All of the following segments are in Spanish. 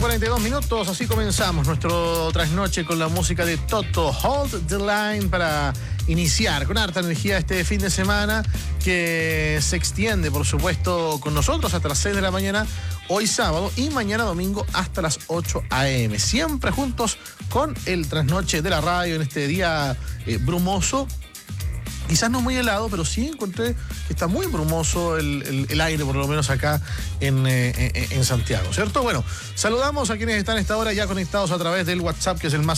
8:42 minutos, así comenzamos nuestro trasnoche con la música de Toto, Hold the Line, para iniciar con harta energía este fin de semana que se extiende, por supuesto, con nosotros hasta las 6 de la mañana, hoy sábado, y mañana domingo hasta las 8 a.m. Siempre juntos con el trasnoche de la radio en este día brumoso. Quizás no muy helado, pero sí encontré que está muy brumoso el aire, por lo menos acá en Santiago, ¿cierto? Bueno, saludamos a quienes están a esta hora ya conectados a través del WhatsApp, que es el más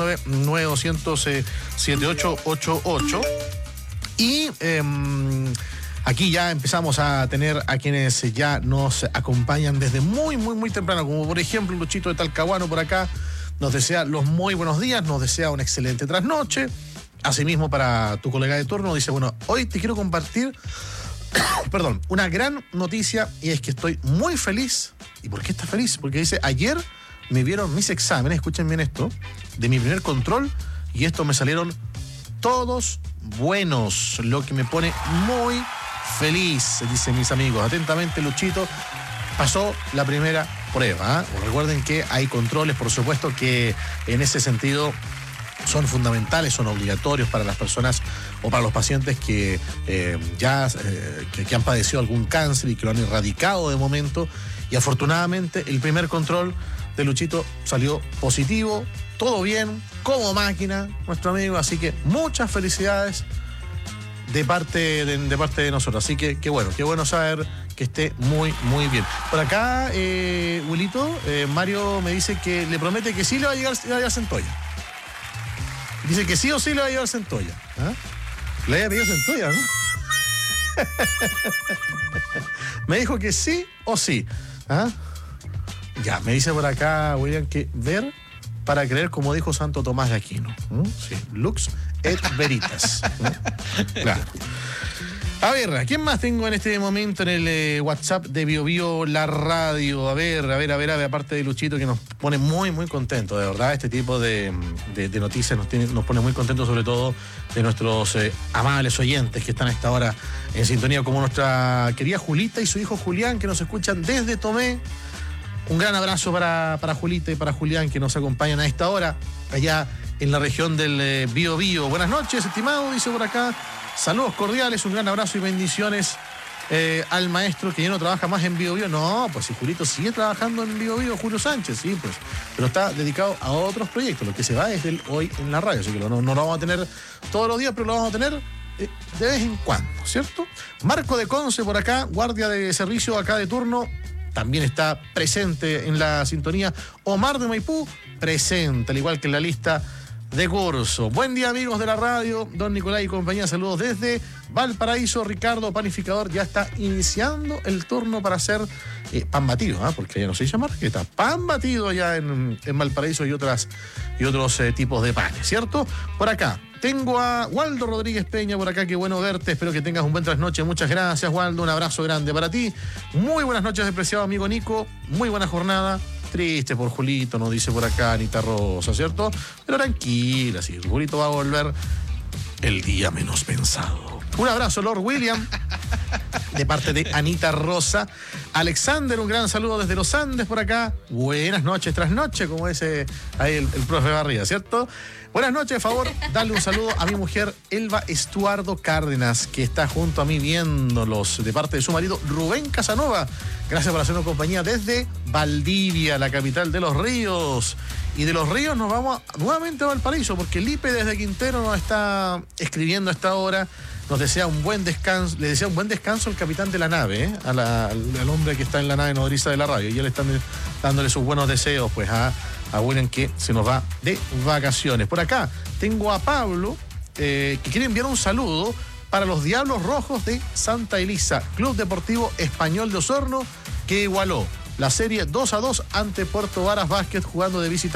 569-9200-7888. Y aquí ya empezamos a tener a quienes ya nos acompañan desde muy temprano, como por ejemplo Luchito de Talcahuano por acá. Nos desea los muy buenos días, nos desea una excelente trasnoche. Asimismo, para tu colega de turno, dice, bueno, hoy te quiero compartir, una gran noticia, y es que estoy muy feliz. ¿Y por qué estás feliz? Porque dice, ayer me vieron mis exámenes, escuchen bien esto, de mi primer control, y estos me salieron todos buenos, lo que me pone muy feliz, dicen mis amigos. Atentamente, Luchito, pasó la primera prueba, ¿eh? Recuerden que hay controles, por supuesto, que en ese sentido son fundamentales, son obligatorios para las personas o para los pacientes que que han padecido algún cáncer y que lo han erradicado de momento. Y afortunadamente el primer control de Luchito salió positivo, todo bien, como máquina, nuestro amigo. Así que muchas felicidades de parte de nosotros. Así que qué bueno saber que esté muy bien. Por acá, Wilito, Mario me dice que le promete que sí le va a llegar Centolla. Dice que sí o sí le va a llevar Centolla. ¿Ah? Le había pedido Centolla, ¿no? Me dijo que sí o sí. ¿Ah? Ya, me dice por acá, William, que ver para creer, como dijo Santo Tomás de Aquino. Sí, lux et veritas. Claro. A ver, ¿a quién más tengo en este momento en el WhatsApp de BioBio La Radio? A ver, aparte de Luchito, que nos pone muy contentos, de verdad. Este tipo de noticias nos pone muy contentos, sobre todo de nuestros amables oyentes que están a esta hora en sintonía, como nuestra querida Julita y su hijo Julián, que nos escuchan desde Tomé. Un gran abrazo para Julita y para Julián, que nos acompañan a esta hora allá en la región del BioBio. Buenas noches, estimado, dice por acá. Saludos cordiales, un gran abrazo y bendiciones al maestro que ya no trabaja más en BioBio. No, pues si Julito sigue trabajando en BioBio, Julio Sánchez, sí, pues, pero está dedicado a otros proyectos. Lo que se va es del hoy en la radio, así que no lo vamos a tener todos los días, pero lo vamos a tener de vez en cuando, ¿cierto? Marco de Conce por acá, guardia de servicio acá de turno, también está presente en la sintonía. Omar de Maipú, presente, al igual que en la lista de curso. Buen día, amigos de la radio, don Nicolás y compañía, saludos desde Valparaíso. Ricardo Panificador ya está iniciando el turno para hacer pan batido, porque ya no se dice marqueta, pan batido ya en Valparaíso y otros tipos de panes, ¿cierto? Por acá tengo a Waldo Rodríguez Peña por acá, qué bueno verte, espero que tengas un buen trasnoche, muchas gracias, Waldo, un abrazo grande para ti. Muy buenas noches, apreciado amigo Nico, muy buena jornada. Triste por Julito, nos dice por acá Anita Rosa, ¿cierto? Pero tranquila, sí, Julito va a volver el día menos pensado. Un abrazo, Lord William, de parte de Anita Rosa. Alexander, un gran saludo desde los Andes por acá. Buenas noches, trasnoche, como dice ahí el profe Barriga, ¿cierto? Buenas noches, por favor, dale un saludo a mi mujer Elba Estuardo Cárdenas, que está junto a mí viéndolos, de parte de su marido Rubén Casanova. Gracias por hacernos compañía desde Valdivia, la capital de los ríos. Y de los ríos nos vamos nuevamente a Valparaíso, porque Lipe desde Quintero nos está escribiendo a esta hora. Nos desea un buen descanso, le desea un buen descanso al capitán de la nave, al hombre que está en la nave nodriza de la radio. Y él está dándole sus buenos deseos, pues, a William, que se nos va de vacaciones. Por acá tengo a Pablo, que quiere enviar un saludo para los Diablos Rojos de Santa Elisa, Club Deportivo Español de Osorno, que igualó la serie 2-2 ante Puerto Varas Basket, jugando de visita